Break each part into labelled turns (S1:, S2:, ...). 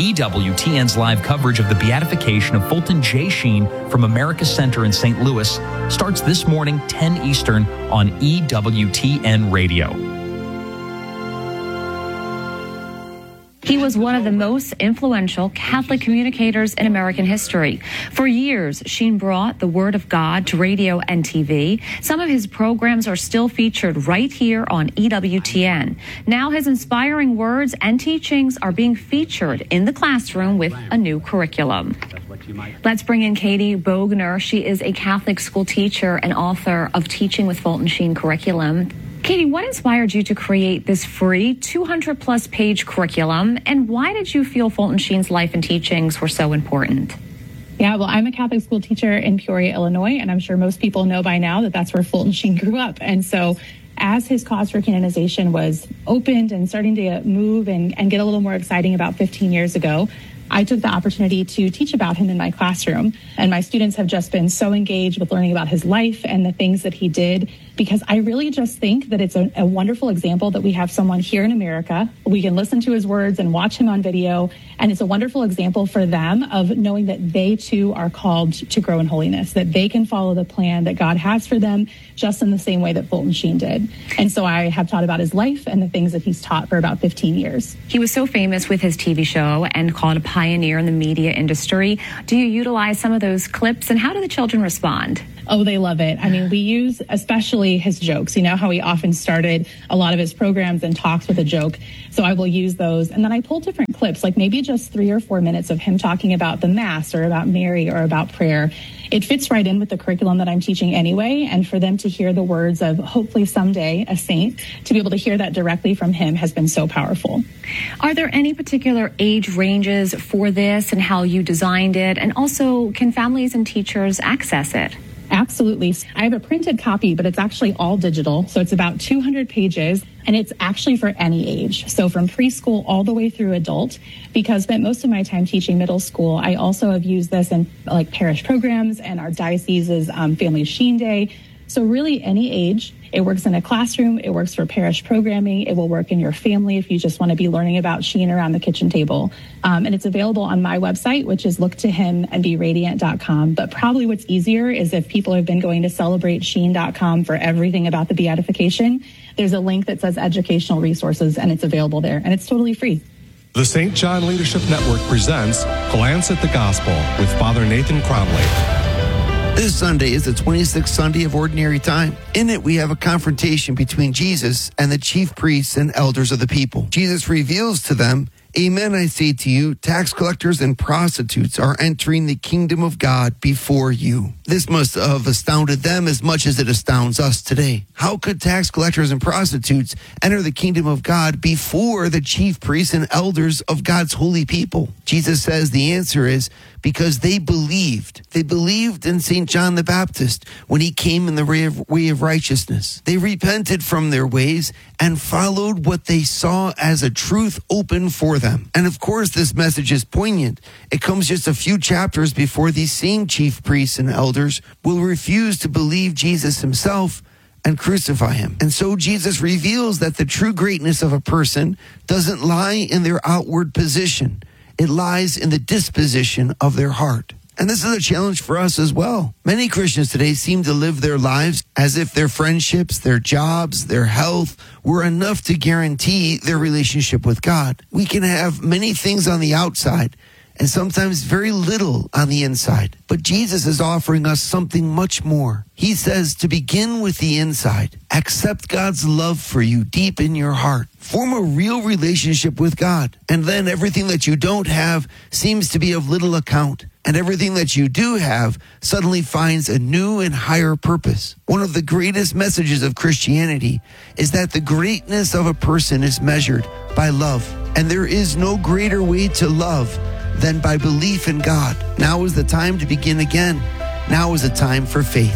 S1: EWTN's live coverage of the beatification of Fulton J. Sheen from America Center in St. Louis starts this morning, 10 Eastern, on EWTN Radio.
S2: He was one of the most influential Catholic communicators in American history. For years, Sheen brought the Word of God to radio and TV. Some of his programs are still featured right here on EWTN. Now his inspiring words and teachings are being featured in the classroom with a new curriculum. Let's bring in Katie Bogner. She is a Catholic school teacher and author of Teaching with Fulton Sheen curriculum. Katie, what inspired you to create this free 200-plus page curriculum, and why did you feel Fulton Sheen's life and teachings were so important?
S3: Yeah, well, I'm a Catholic school teacher in Peoria, Illinois, and I'm sure most people know by now that that's where Fulton Sheen grew up. And so as his cause for canonization was opened and starting to move and get a little more exciting about 15 years ago, I took the opportunity to teach about him in my classroom. And my students have just been so engaged with learning about his life and the things that he did, because I really just think that it's a wonderful example that we have someone here in America. We can listen to his words and watch him on video. And it's a wonderful example for them of knowing that they too are called to grow in holiness, that they can follow the plan that God has for them just in the same way that Fulton Sheen did. And so I have taught about his life and the things that he's taught for about 15 years.
S2: He was so famous with his TV show and called a pioneer in the media industry. Do you utilize some of those clips, and how do the children respond?
S3: Oh, they love it. I mean, we use especially his jokes. You know how he often started a lot of his programs and talks with a joke. So I will use those. And then I pull different clips, like maybe just 3 or 4 minutes of him talking about the Mass or about Mary or about prayer. It fits right in with the curriculum that I'm teaching anyway. And for them to hear the words of hopefully someday a saint, to be able to hear that directly from him has been so powerful.
S2: Are there any particular age ranges for this and how you designed it? And also, can families and teachers access it?
S3: Absolutely. I have a printed copy, but it's actually all digital. So it's about 200 pages, and it's actually for any age. So from preschool all the way through adult, because I spent most of my time teaching middle school. I also have used this in like parish programs and our diocese's Family Sheen Day. So really any age. It works in a classroom. It works for parish programming. It will work in your family if you just want to be learning about Sheen around the kitchen table. And it's available on my website, which is looktohimandberadiant.com. But probably what's easier is if people have been going to celebratesheen.com for everything about the beatification, there's a link that says educational resources, and it's available there. And it's totally free.
S4: The St. John Leadership Network presents Glance at the Gospel with Father Nathan Cromley.
S5: This Sunday is the 26th Sunday of Ordinary Time. In it, we have a confrontation between Jesus and the chief priests and elders of the people. Jesus reveals to them, "Amen, I say to you, tax collectors and prostitutes are entering the kingdom of God before you." This must have astounded them as much as it astounds us today. How could tax collectors and prostitutes enter the kingdom of God before the chief priests and elders of God's holy people? Jesus says the answer is because they believed. They believed in St. John the Baptist when he came in the way of righteousness. They repented from their ways and followed what they saw as a truth open for them. And of course, this message is poignant. It comes just a few chapters before these same chief priests and elders will refuse to believe Jesus himself and crucify him. And so Jesus reveals that the true greatness of a person doesn't lie in their outward position. It lies in the disposition of their heart. And this is a challenge for us as well. Many Christians today seem to live their lives as if their friendships, their jobs, their health were enough to guarantee their relationship with God. We can have many things on the outside and sometimes very little on the inside. But Jesus is offering us something much more. He says to begin with the inside. Accept God's love for you deep in your heart. Form a real relationship with God. And then everything that you don't have seems to be of little account. And everything that you do have suddenly finds a new and higher purpose. One of the greatest messages of Christianity is that the greatness of a person is measured by love. And there is no greater way to love than by belief in God. Now is the time to begin again. Now is the time for faith.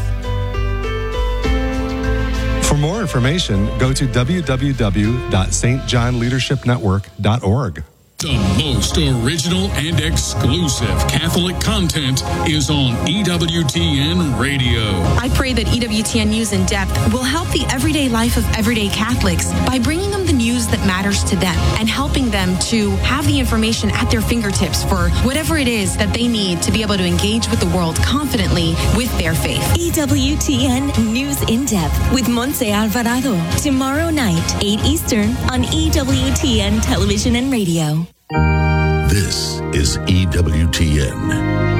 S4: For more information, go to www.stjohnleadershipnetwork.org.
S6: The most original and exclusive Catholic content is on EWTN Radio.
S7: I pray that EWTN News in Depth will help the everyday life of everyday Catholics by bringing them the news that matters to them and helping them to have the information at their fingertips for whatever it is that they need to be able to engage with the world confidently with their faith.
S8: EWTN News in Depth with Montse Alvarado. Tomorrow night, 8 Eastern on EWTN Television and Radio.
S9: This is EWTN.